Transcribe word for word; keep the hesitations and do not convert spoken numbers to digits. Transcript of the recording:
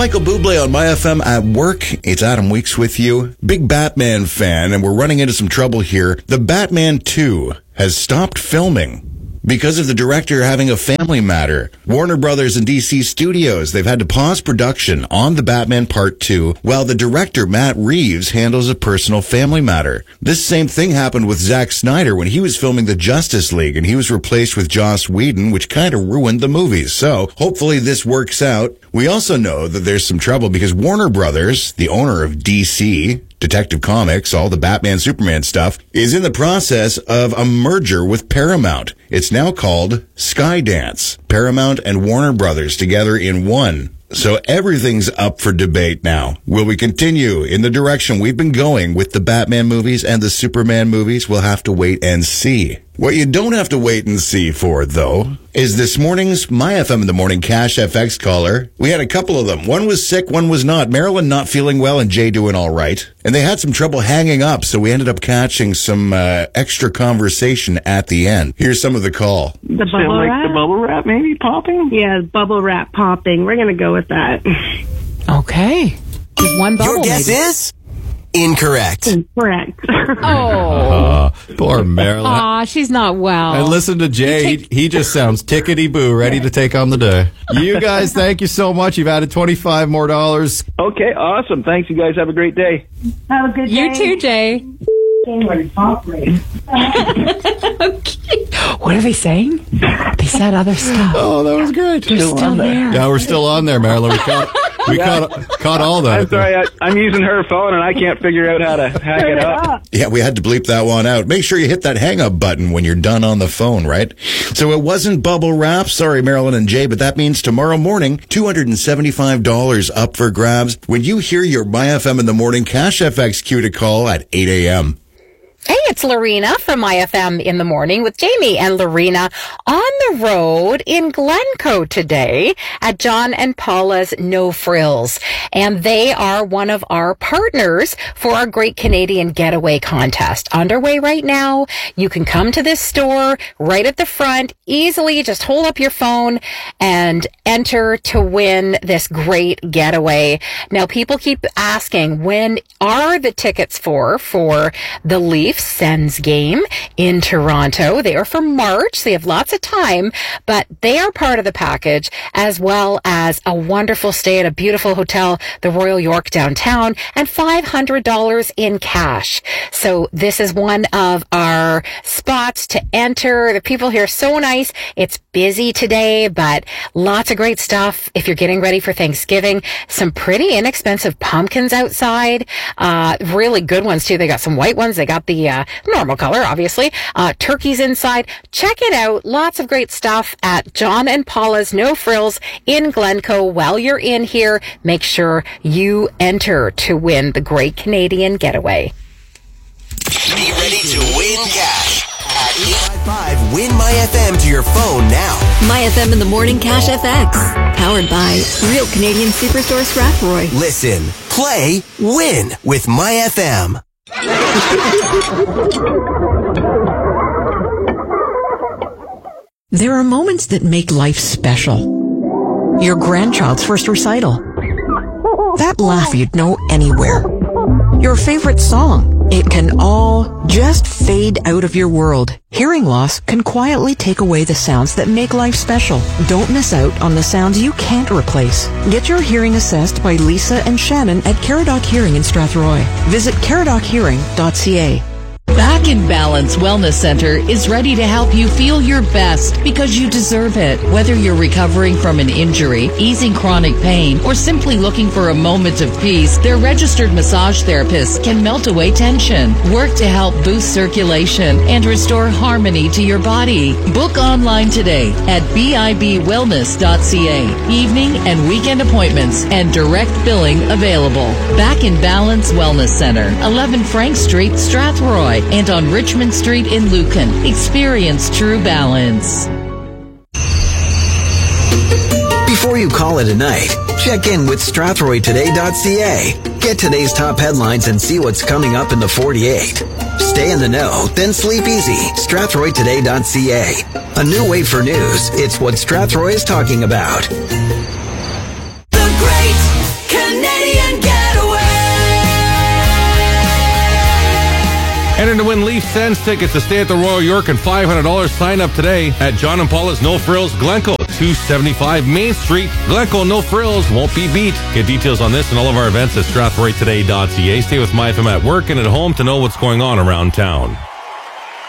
Michael Bublé on My F M at work. It's Adam Weeks with you. Big Batman fan, and we're running into some trouble here. The Batman two has stopped filming because of the director having a family matter. Warner Brothers and D C Studios, they've had to pause production on The Batman Part two while the director, Matt Reeves, handles a personal family matter. This same thing happened with Zack Snyder when he was filming the Justice League, and he was replaced with Joss Whedon, which kind of ruined the movies. So hopefully this works out. We also know that there's some trouble because Warner Brothers, the owner of D C, Detective Comics, all the Batman, Superman stuff, is in the process of a merger with Paramount. It's now called Skydance. Paramount and Warner Brothers together in one. So everything's up for debate now. Will we continue in the direction we've been going with the Batman movies and the Superman movies? We'll have to wait and see. What you don't have to wait and see for, though, is this morning's My F M in the Morning Cash F X caller. We had a couple of them. One was sick, one was not. Marilyn not feeling well and Jay doing all right. And they had some trouble hanging up, so we ended up catching some uh, extra conversation at the end. Here's some of the call. The bubble like wrap? the bubble wrap maybe popping? Yeah, bubble wrap popping. We're going to go with that. Okay. Just one bubble, Your guess maybe. is incorrect. Correct. Oh. Uh, poor Marilyn. Aw, she's not well. And listen to Jay. He, he just sounds tickety-boo, ready to take on the day. You guys, thank you so much. You've added twenty-five more dollars. Okay, awesome. Thanks, you guys. Have a great day. Have a good day. You too, Jay. Okay. What are they saying? They said other stuff. Oh, that was great. They're still, still there. Yeah, we're still on there, Marilyn. We caught, we Yeah. caught, caught all that. I'm sorry, I, I'm using her phone and I can't figure out how to hack it up. Yeah, we had to bleep that one out. Make sure you hit that hang up button when you're done on the phone, right? So it wasn't bubble wrap. Sorry, Marilyn and Jay, but that means tomorrow morning, two hundred seventy-five dollars up for grabs when you hear your My F M in the Morning Cash F X cue to call at eight a.m. Hey, it's Lorena from My F M in the Morning with Jamie and Lorena on the road in Glencoe today at John and Paula's No Frills. And they are one of our partners for our Great Canadian Getaway contest. Underway right now. You can come to this store right at the front, easily just hold up your phone and enter to win this great getaway. Now, people keep asking, when are the tickets for, for the Leafs Sens game in Toronto? They are for March. They have lots of time, but they are part of the package, as well as a wonderful stay at a beautiful hotel, the Royal York downtown, and five hundred dollars in cash. So this is one of our spots to enter. The people here are so nice. It's busy today, but lots of great stuff. If you're getting ready for Thanksgiving, some pretty inexpensive pumpkins outside. Uh, really good ones too. They got some white ones. They got the uh, normal color, obviously. Uh, turkeys inside. Check it out. Lots of great stuff at John and Paula's No Frills in Glencoe. While you're in here, make sure you enter to win the Great Canadian Getaway. Be ready to win cash at eight five five win My F M to your phone now. My F M in the Morning Cash F X. Powered by Real Canadian Superstore Strathroy. Listen, play, win with My F M. There are moments that make life special. Your grandchild's first recital. That laugh you'd know anywhere. Your favorite song. It can all just fade out of your world. Hearing loss can quietly take away the sounds that make life special. Don't miss out on the sounds you can't replace. Get your hearing assessed by Lisa and Shannon at Caradoc Hearing in Strathroy. Visit caradoc hearing dot c a. Back in Balance Wellness Center is ready to help you feel your best because you deserve it. Whether you're recovering from an injury, easing chronic pain, or simply looking for a moment of peace, their registered massage therapists can melt away tension, work to help boost circulation, and restore harmony to your body. Book online today at b i b wellness dot c a. Evening and weekend appointments and direct billing available. Back in Balance Wellness Center, eleven Frank Street, Strathroy, and on Richmond Street in Lucan. Experience true balance. Before you call it a night, check in with strathroy today dot c a. Get today's top headlines and see what's coming up in the forty-eight. Stay in the know, then sleep easy. strathroy today dot c a. A new way for news. It's what Strathroy is talking about. The Great Enter to win Leaf Sens tickets to stay at the Royal York and five hundred dollars. Sign up today at John and Paula's No Frills, Glencoe, two seventy-five Main Street. Glencoe, no frills, won't be beat. Get details on this and all of our events at strathroy today dot c a. Stay with My F M at work and at home to know what's going on around town.